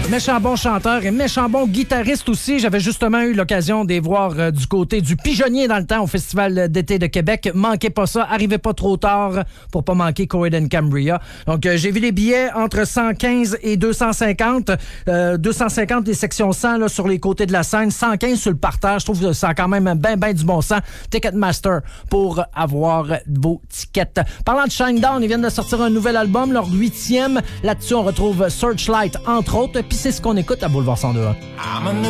Méchant bon chanteur et méchant bon guitariste aussi. J'avais justement eu l'occasion de les voir du côté du Pigeonnier dans le temps au Festival d'été de Québec. Manquez pas ça, arrivez pas trop tard pour pas manquer Coed and Cambria. Donc, j'ai vu les billets entre 115 et 250. 250 les sections 100 là, sur les côtés de la scène, 115 sur le parterre. Je trouve que ça a quand même ben du bon sens. Ticketmaster pour avoir vos tickets. Parlant de Shinedown, ils viennent de sortir un nouvel album, leur 8e. Là-dessus, on retrouve Searchlight, entre autres. Puis c'est ce qu'on écoute à Boulevard 102.